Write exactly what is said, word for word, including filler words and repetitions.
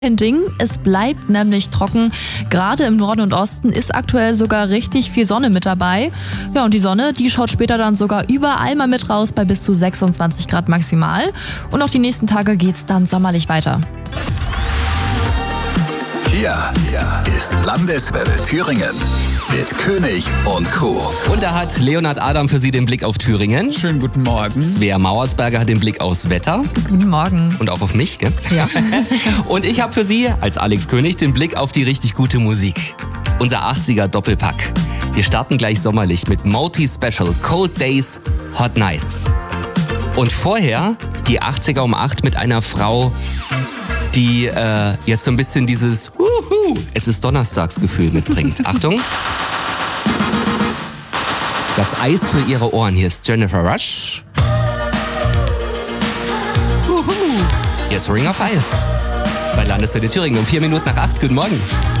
Ein Ding, es bleibt nämlich trocken. Gerade im Norden und Osten ist aktuell sogar richtig viel Sonne mit dabei. Ja, und die Sonne, die schaut später dann sogar überall mal mit raus bei bis zu sechsundzwanzig Grad maximal. Und auch die nächsten Tage geht's dann sommerlich weiter. Hier ist Landeswelle Thüringen mit König und Co. Und da hat Leonhard Adam für Sie den Blick auf Thüringen. Schönen guten Morgen. Svea Mauersberger hat den Blick aufs Wetter. Guten Morgen. Und auch auf mich, gell? Ja. Und ich habe für Sie als Alex König den Blick auf die richtig gute Musik. Unser achtziger Doppelpack. Wir starten gleich sommerlich mit Moti Special Cold Days, Hot Nights. Und vorher die achtziger um acht mit einer Frau, die äh, jetzt so ein bisschen dieses Wuhu, es ist Donnerstagsgefühl mitbringt. Achtung! Das Eis für Ihre Ohren. Hier ist Jennifer Rush. Wuhu. Jetzt Ring of Ice. Bei Landeswelle Thüringen um vier Minuten nach acht. Guten Morgen.